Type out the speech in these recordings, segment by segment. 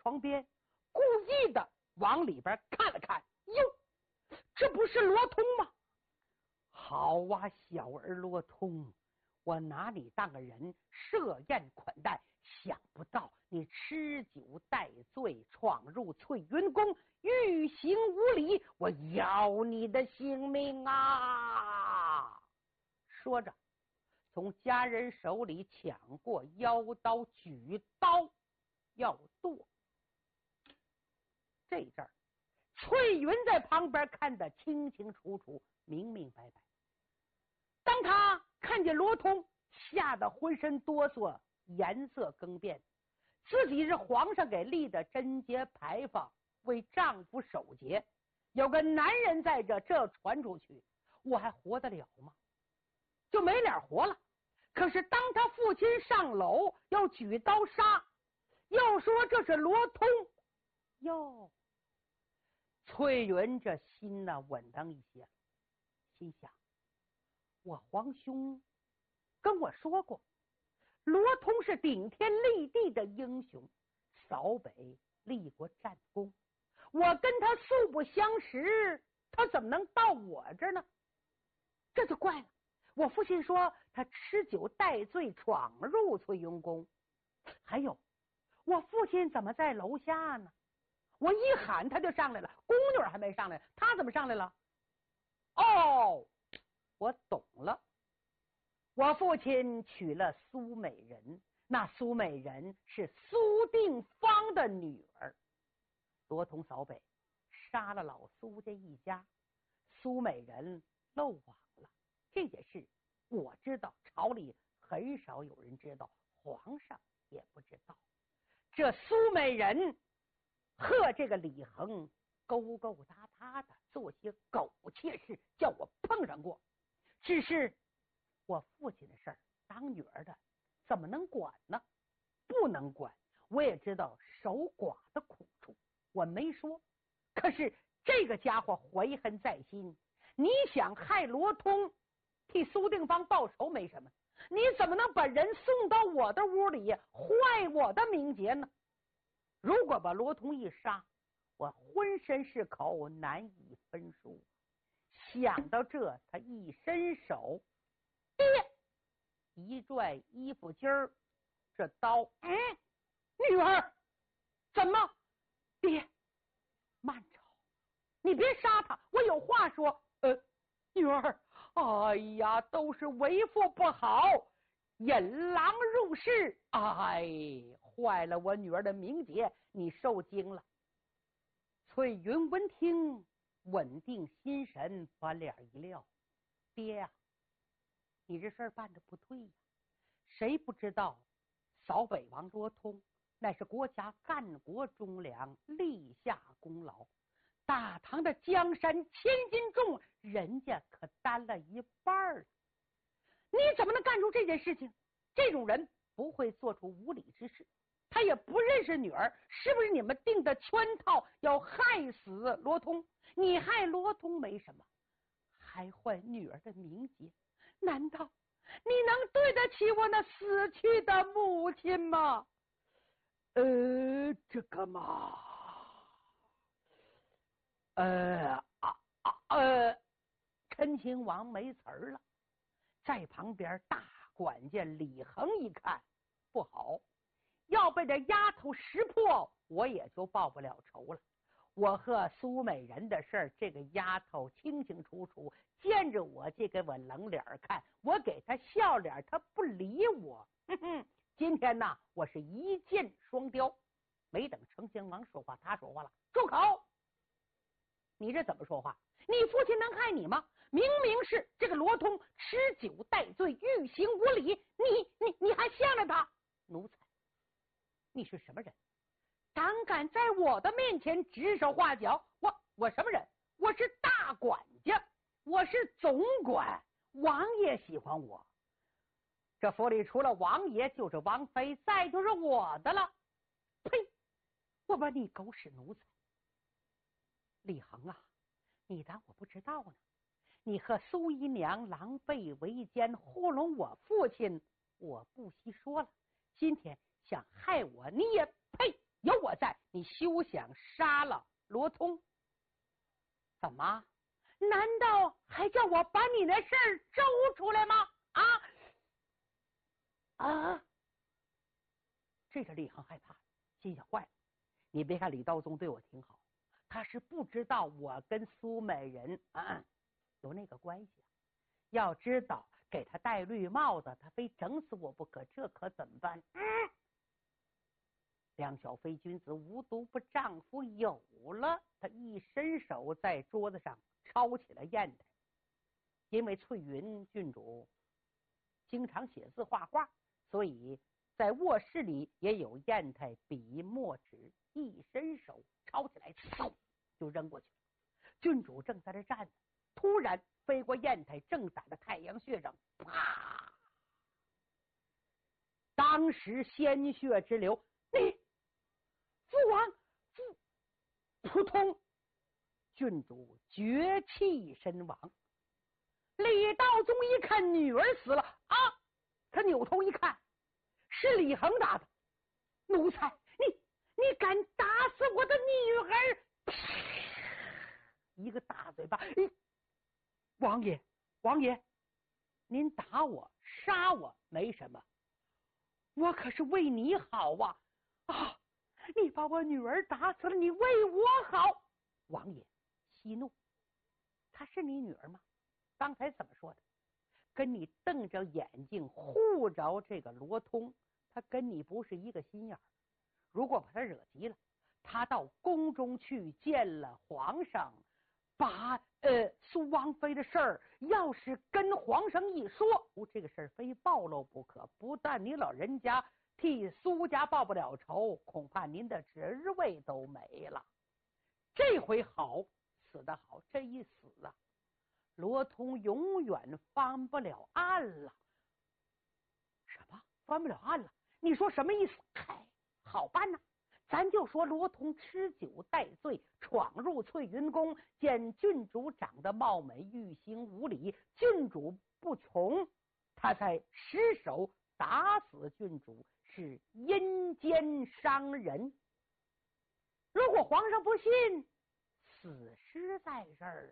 床边，故意的往里边看了看，哟，这不是罗通吗？好啊，小儿罗通，我拿你当个人，设宴款待，想不到你吃酒带醉，闯入翠云宫，欲行无礼，我要你的性命啊！说着，从家人手里抢过腰刀，举刀要剁。这阵儿，翠云在旁边看得清清楚楚，明明白白。当他看见罗通，吓得浑身哆嗦，颜色更变。自己是皇上给立的贞节牌坊，为丈夫守节，有个男人在这传出去，我还活得了吗？就没脸活了。可是当他父亲上楼要举刀杀，又说这是罗通，哟，翠云这心呢稳当一些，心想我皇兄跟我说过，罗通是顶天立地的英雄，扫北立过战功，我跟他素不相识，他怎么能到我这儿呢？这就怪了。我父亲说他吃酒带醉闯入翠云宫，还有我父亲怎么在楼下呢？我一喊他就上来了，宫女还没上来，他怎么上来了？哦，我懂了，我父亲娶了苏美人，那苏美人是苏定方的女儿。罗通扫北，杀了老苏家一家，苏美人漏网了。这件事我知道，朝里很少有人知道，皇上也不知道。这苏美人和这个李恒勾勾搭搭的做些苟且事，叫我碰上过。只是我父亲的事儿，当女儿的怎么能管呢？不能管。我也知道守寡的苦处，我没说。可是这个家伙怀恨在心，你想害罗通，替苏定方报仇没什么，你怎么能把人送到我的屋里，坏我的名节呢？如果把罗通一杀，我浑身是口，难以分数。想到这，他一伸手，爹，一拽衣服襟儿，这刀，女儿，怎么？爹，慢着，你别杀他，我有话说。女儿，哎呀，都是为父不好，引狼入室，哎，坏了我女儿的名节，你受惊了。翠云闻听，稳定心神，把脸一撂，爹呀，你这事儿办得不对呀！谁不知道扫北王罗通乃是国家干国忠良，立下功劳，大唐的江山千斤重，人家可担了一半了。你怎么能干出这件事情？这种人不会做出无理之事，他也不认识女儿，是不是你们定的圈套，要害死罗通？你害罗通没什么，还坏女儿的名节，难道你能对得起我那死去的母亲吗？这个嘛，陈亲王没词儿了。在旁边大管家李恒一看不好，要被这丫头识破，我也就报不了仇了。我和苏美人的事儿，这个丫头清清楚楚，见着我就给我冷脸看，我给她笑脸，她不理我。今天呢，我是一箭双雕。没等成亲王说话，他说话了：住口！你这怎么说话？你父亲能害你吗？明明是这个罗通吃酒带醉，欲行无礼，你还向着他？奴才，你是什么人？胆敢在我的面前指手画脚？我什么人？我是大管家，我是总管，王爷喜欢我。这府里除了王爷就是王妃，再就是我的了。呸！我把你狗屎奴才！李恒啊，你当我不知道呢？你和苏姨娘狼狈为奸，糊弄我父亲，我不细说了。今天想害我，你也配！ 有我在，你休想杀了罗通。怎么？难道还叫我把你那事儿周出来吗？这个李恒害怕，心想坏了。你别看李道宗对我挺好，他是不知道我跟苏美人有那个关系。要知道给他戴绿帽子，他非整死我不可，这可怎么办？梁小飞君子无毒不丈夫有了，他一伸手在桌子上抄起了砚台。因为翠云郡主经常写字画画，所以在卧室里也有砚台、笔、墨、纸，一伸手抄起来，嗖就扔过去。郡主正在这站着，突然飞过砚台，正打在太阳穴上，啪！当时鲜血直流。你父王扑通，郡主绝气身亡。李道宗一看女儿死了他扭头一看，是李恒打的。奴才，你敢打死我的女儿！一个大嘴巴。王爷，您打我杀我没什么，我可是为你好你把我女儿打死了，你为我好。王爷息怒，她是你女儿吗？刚才怎么说的？跟你瞪着眼睛护着这个罗通，他跟你不是一个心眼儿。如果把他惹急了，他到宫中去见了皇上，把苏王妃的事儿要是跟皇上一说，这个事儿非暴露不可。不但你老人家替苏家报不了仇，恐怕您的职位都没了。这回好，死得好，这一死罗通永远翻不了案了。什么翻不了案了？你说什么意思？好办呐，咱就说罗通吃酒带醉，闯入翠云宫，见郡主长得貌美，欲行无礼，郡主不从，他才失手打死郡主，是阴间伤人。如果皇上不信，死尸在这儿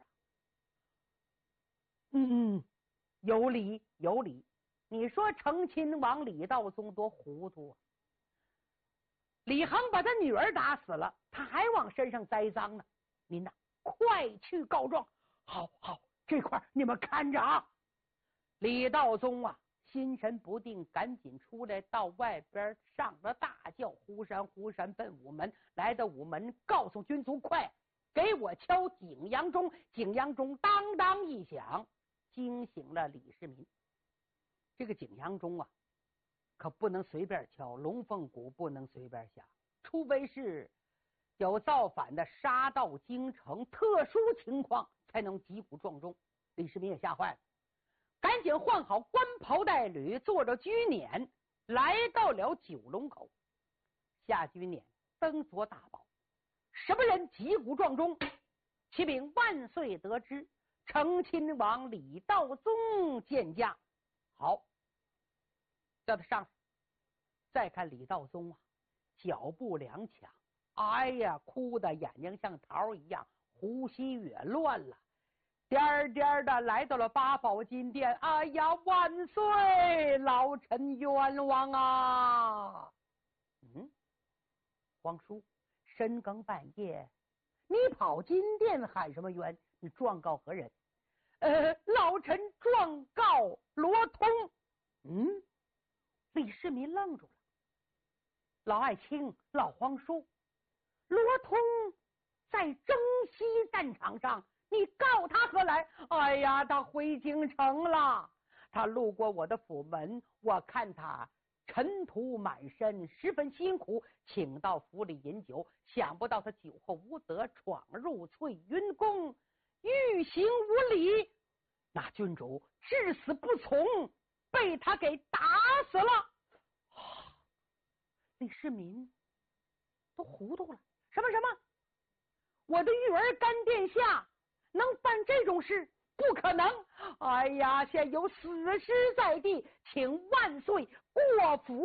有理。你说成亲王李道宗多糊涂李恒把他女儿打死了，他还往身上栽赃呢。您快去告状。好，这块你们看着李道宗心神不定，赶紧出来到外边上了大轿，呼山奔午门。来到午门，告诉军卒，快给我敲景阳钟。景阳钟当当一响，惊醒了李世民。这个景阳钟可不能随便敲，龙凤鼓不能随便响，除非是有造反的杀到京城，特殊情况才能击鼓撞钟。李世民也吓坏了，赶紧换好官袍带履，坐着居辇来到了九龙口。下居辇，登左大宝，什么人击鼓撞钟？启禀万岁得知，成亲王李道宗见驾。好，叫他上。再看李道宗脚步踉跄，哭的眼睛像桃一样，呼吸也乱了，颠颠的来到了八宝金殿。万岁，老臣冤枉皇叔，深更半夜你跑金殿喊什么冤？你状告何人？老臣状告罗通。李世民愣住了。老爱卿，老皇叔，罗通在征西战场上，你告他何来？他回京城了。他路过我的府门，我看他尘土满身，十分辛苦，请到府里饮酒，想不到他酒后无德，闯入翠云宫，欲行无礼。那郡主至死不从，被他给打死了。李世民都糊涂了。什么？我的玉儿干殿下能办这种事？不可能！现有死尸在地，请万岁过府